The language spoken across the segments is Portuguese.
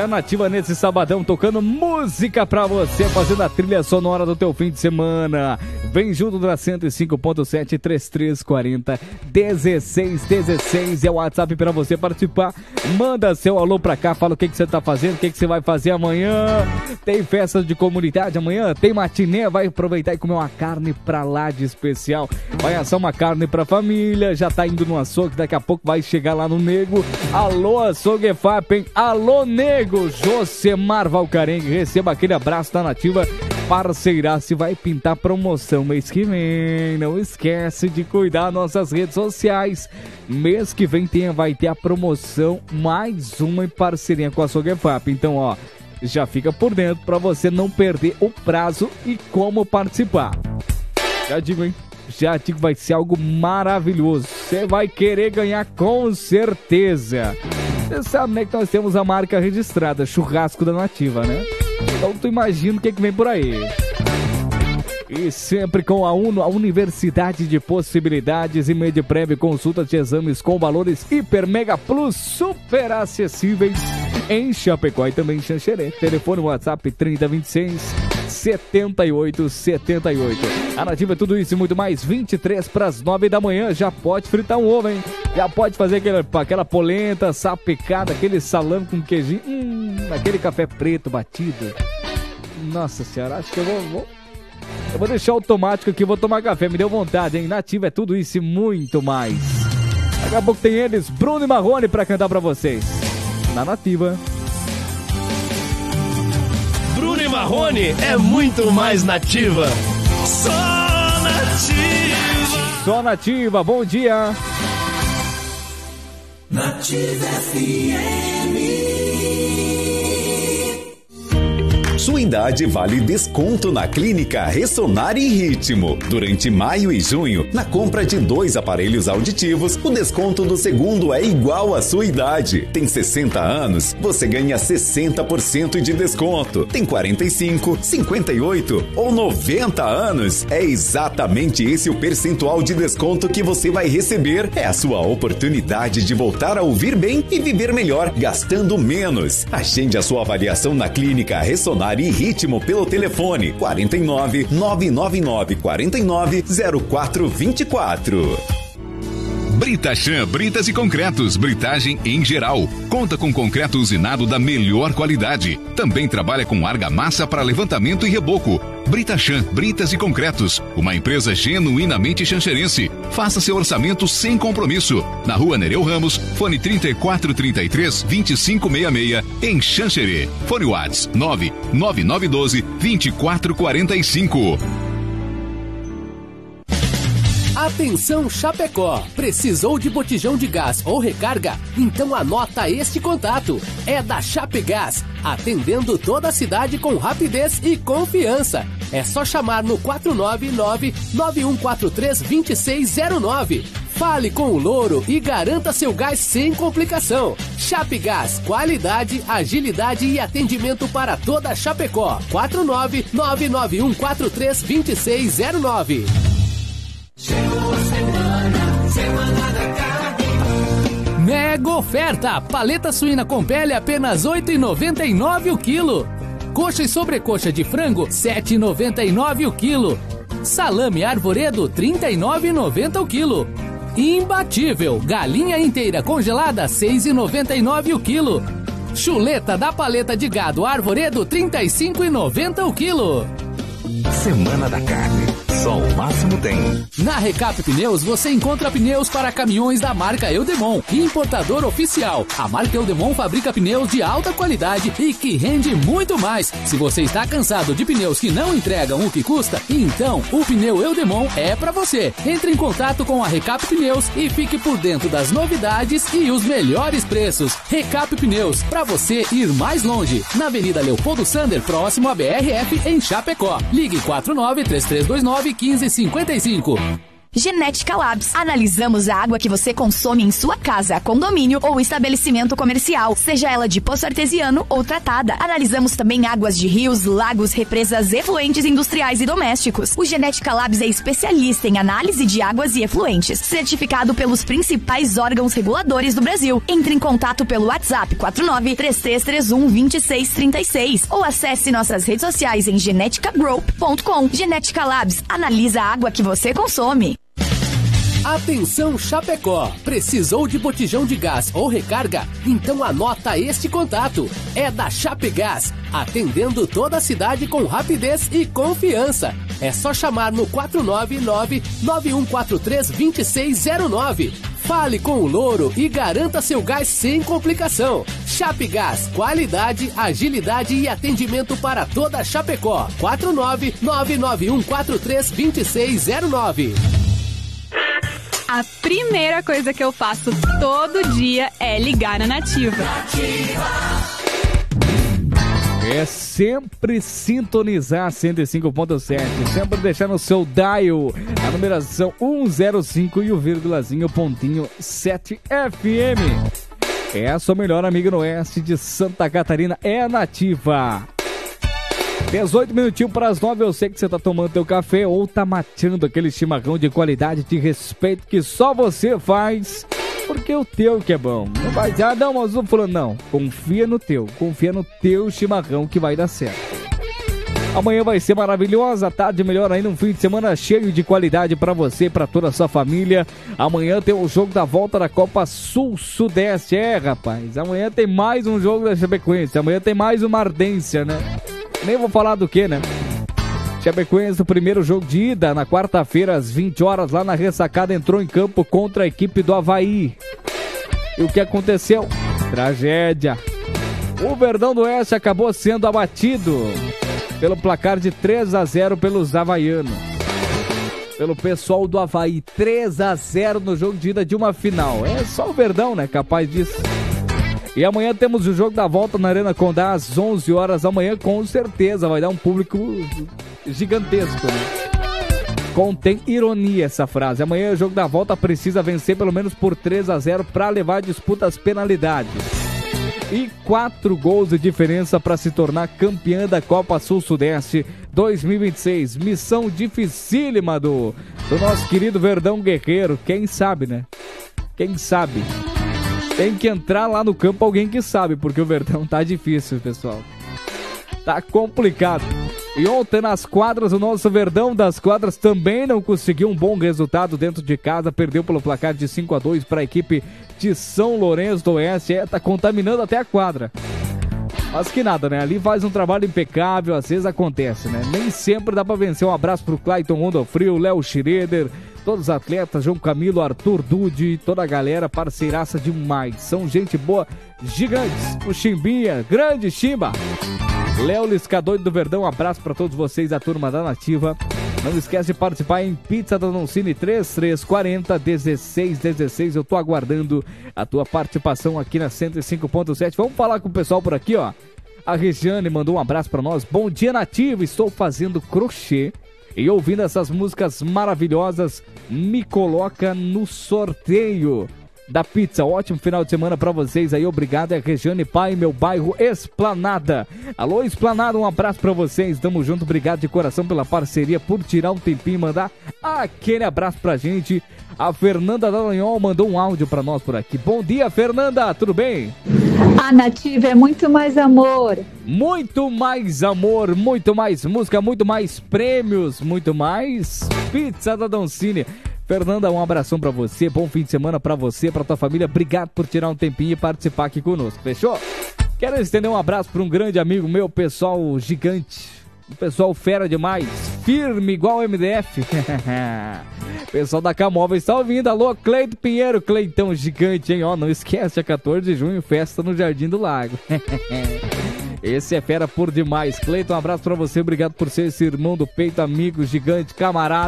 a Nativa nesse sabadão, tocando música pra você, fazendo a trilha sonora do teu fim de semana. Vem junto da 105.7 3340 1616. É o WhatsApp pra você participar. Manda seu alô pra cá, fala o que você tá fazendo, o que você vai fazer amanhã. Tem festas de comunidade amanhã, tem matiné, vai aproveitar e comer uma carne pra lá de especial. Vai assar uma carne pra família, já tá indo no açougue, daqui a pouco vai chegar lá no Nego. Alô, açougue FAP, hein? Alô, Nego! Josemar Valcarengue, receba aquele abraço da Nativa. Parceiraço, vai pintar promoção mês que vem. Não esquece de cuidar das nossas redes sociais. Mês que vem vai ter a promoção, mais uma em parceria com a Açougue FAP. Então, ó, já fica por dentro pra você não perder o prazo e como participar. Já digo, hein? Já digo, vai ser algo maravilhoso. Você vai querer ganhar com certeza. Você sabe, né, que nós temos a marca registrada, Churrasco da Nativa, né? Então tu imagina o que vem por aí. E sempre com a UNO, a Universidade de Possibilidades, e Medprev, consultas de exames com valores hiper mega plus super acessíveis em Chapecó e também em Xanxerê. Telefone WhatsApp 3026 7878. A Nativa é tudo isso e muito mais. 23 para as 9 da manhã. Já pode fritar um ovo, hein? Já pode fazer aquela polenta sapecada, aquele salame com queijinho, aquele café preto batido. Nossa senhora, acho que eu vou deixar automático aqui, vou tomar café, me deu vontade, hein? Nativa é tudo isso e muito mais. Daqui a pouco tem eles, Bruno e Marrone, pra cantar pra vocês. Na Nativa. Bruno e Marrone é muito mais Nativa. Só Nativa. Só Nativa, bom dia. Nativa FM. Sua idade vale desconto na Clínica Ressonar e Ritmo. Durante maio e junho, na compra de 2 aparelhos auditivos, o desconto do segundo é igual à sua idade. Tem 60 anos, você ganha 60% de desconto. Tem 45, 58 ou 90 anos. É exatamente esse o percentual de desconto que você vai receber. É a sua oportunidade de voltar a ouvir bem e viver melhor, gastando menos. Agende a sua avaliação na Clínica Ressonar e Ritmo pelo telefone 49 999 49 0424. Britachan Britas e Concretos, britagem em geral. Conta com concreto usinado da melhor qualidade. Também trabalha com argamassa para levantamento e reboco. Britachan Britas e Concretos, uma empresa genuinamente xanxerense. Faça seu orçamento sem compromisso. Na Rua Nereu Ramos, fone 3433-2566, em Xanxerê. Fone WhatsApp 99912-2445. Atenção Chapecó, precisou de botijão de gás ou recarga? Então anota este contato, é da Chapegás, atendendo toda a cidade com rapidez e confiança. É só chamar no 499-9143-2609. Fale com o Louro e garanta seu gás sem complicação. Chapegás, qualidade, agilidade e atendimento para toda a Chapecó. 499-9143-2609. Chegou semana da carne. Mega oferta! Paleta suína com pele apenas R$ 8,99 o quilo. Coxa e sobrecoxa de frango R$ 7,99 o quilo. Salame Arvoredo R$ 39,90 o quilo. Imbatível! Galinha inteira congelada R$ 6,99 o quilo. Chuleta da paleta de gado Arvoredo R$ 35,90 o quilo. Semana da Carne, só o máximo tem. Na Recap Pneus você encontra pneus para caminhões da marca Eudemon, importador oficial. A marca Eudemon fabrica pneus de alta qualidade e que rende muito mais. Se você está cansado de pneus que não entregam o que custa, então o pneu Eudemon é para você. Entre em contato com a Recap Pneus e fique por dentro das novidades e os melhores preços. Recap Pneus, para você ir mais longe. Na Avenida Leopoldo Sander, próximo à BRF, em Chapecó. Ligue 49-3329-1555. Genética Labs. Analisamos a água que você consome em sua casa, condomínio ou estabelecimento comercial, seja ela de poço artesiano ou tratada. Analisamos também águas de rios, lagos, represas, efluentes industriais e domésticos. O Genética Labs é especialista em análise de águas e efluentes, certificado pelos principais órgãos reguladores do Brasil. Entre em contato pelo WhatsApp 49-3331-2636 ou acesse nossas redes sociais em geneticagroup.com. Genética Labs, analisa a água que você consome. Atenção Chapecó! Precisou de botijão de gás ou recarga? Então anota este contato. É da Chapegás, atendendo toda a cidade com rapidez e confiança. É só chamar no 499-9143-2609. Fale com o Louro e garanta seu gás sem complicação. Chapegás, qualidade, agilidade e atendimento para toda a Chapecó. 499-9143-2609. A primeira coisa que eu faço todo dia é ligar na Nativa. É sempre sintonizar 105.7, sempre deixar no seu dial a numeração 105 e o vírgulazinho pontinho 7 FM. É a sua melhor amiga no oeste de Santa Catarina, é a Nativa. 18 minutinhos para as 9, eu sei que você tá tomando teu café ou tá mateando aquele chimarrão de qualidade, de respeito que só você faz, porque o teu que é bom. Não vai dizer, não, mas não falando, não. Confia no teu chimarrão que vai dar certo. Amanhã vai ser maravilhosa, tarde melhor ainda, um fim de semana cheio de qualidade para você e para toda a sua família. Amanhã tem o jogo da volta da Copa Sul-Sudeste, rapaz. Amanhã tem mais um jogo da Chapecoense, amanhã tem mais uma ardência, né? Nem vou falar do que, né? Chapecoense, o primeiro jogo de ida, na quarta-feira, às 20 horas, lá na Ressacada, entrou em campo contra a equipe do Avaí. E o que aconteceu? Tragédia. O Verdão do Oeste acabou sendo abatido pelo placar de 3-0 pelos havaianos. Pelo pessoal do Avaí, 3-0 no jogo de ida de uma final. É só o Verdão, né? Capaz disso. E amanhã temos o jogo da volta na Arena Condá às 11 horas. Amanhã, com certeza, vai dar um público gigantesco, né? Contém ironia essa frase. Amanhã o jogo da volta precisa vencer pelo menos por 3-0 para levar a disputa às penalidades. E 4 gols de diferença para se tornar campeã da Copa Sul-Sudeste 2026. Missão dificílima do nosso querido Verdão Guerreiro. Quem sabe, né? Quem sabe? Tem que entrar lá no campo alguém que sabe, porque o Verdão tá difícil, pessoal. Tá complicado. E ontem nas quadras, o nosso Verdão das quadras também não conseguiu um bom resultado dentro de casa. Perdeu pelo placar de 5-2 para a equipe de São Lourenço do Oeste. Tá contaminando até a quadra. Mas que nada, né? Ali faz um trabalho impecável, às vezes acontece, né? Nem sempre dá pra vencer. Um abraço pro Clayton Rondofrio, Léo Schroeder, todos os atletas, João Camilo, Arthur Dude, toda a galera, parceiraça demais. São gente boa, gigantes. O Chimbinha, grande Chimba. Léo Liscadoide do Verdão, um abraço pra todos vocês, a turma da Nativa. Não esquece de participar em Pizza da Doncini 3340-1616. Eu tô aguardando a tua participação aqui na 105.7. Vamos falar com o pessoal por aqui, ó. A Regiane mandou um abraço pra nós. Bom dia, Nativa. Estou fazendo crochê e ouvindo essas músicas maravilhosas. Me coloca no sorteio da pizza. Ótimo final de semana pra vocês aí. Obrigado, é Regiane Pai, meu bairro Esplanada. Alô, Esplanada, um abraço pra vocês. Tamo junto, obrigado de coração pela parceria, por tirar um tempinho e mandar aquele abraço pra gente. A Fernanda Dallagnol mandou um áudio pra nós por aqui. Bom dia, Fernanda, tudo bem? A Nativa é muito mais amor. Muito mais amor, muito mais música, muito mais prêmios, muito mais Pizza da Doncini. Fernanda, um abração pra você, bom fim de semana pra você, pra tua família. Obrigado por tirar um tempinho e participar aqui conosco, fechou? Quero estender um abraço pra um grande amigo meu, pessoal gigante, um pessoal fera demais, firme igual o MDF. Pessoal da Camóvel está ouvindo. Alô, Cleito Pinheiro, Cleitão gigante, hein? Ó, não esquece, é 14 de junho, festa no Jardim do Lago. Esse é fera por demais. Cleiton, um abraço pra você, obrigado por ser esse irmão do peito, amigo, gigante, camarada.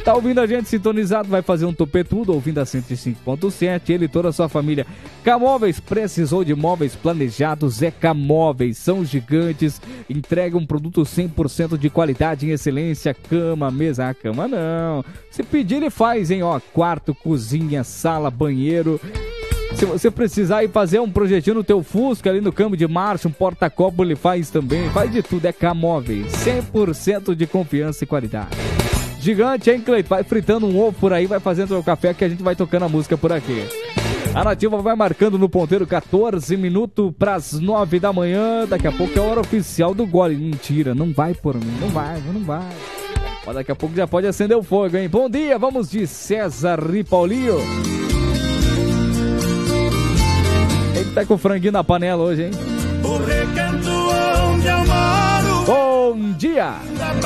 Tá ouvindo a gente sintonizado, vai fazer um topetudo ouvindo a 105.7, ele e toda a sua família. Camóveis, precisou de móveis planejados, é Camóveis, são gigantes, entrega um produto 100% de qualidade em excelência, cama, mesa, cama não. Se pedir ele faz, hein, ó, quarto, cozinha, sala, banheiro. Se você precisar ir fazer um projetinho no teu Fusca, ali no câmbio de marcha, um porta-copo ele faz também, faz de tudo, é Camóveis, 100% de confiança e qualidade. Gigante, hein, Cleito? Vai fritando um ovo por aí, vai fazendo o café que a gente vai tocando a música por aqui. A Nativa vai marcando no ponteiro 14 minutos pras 9 da manhã. Daqui a pouco é a hora oficial do gole. Mentira, não vai por mim, não vai. Mas daqui a pouco já pode acender o fogo, hein? Bom dia, vamos de César e Paulinho. Ele tá com franguinho na panela hoje, hein? O recanto onde eu moro. Bom dia!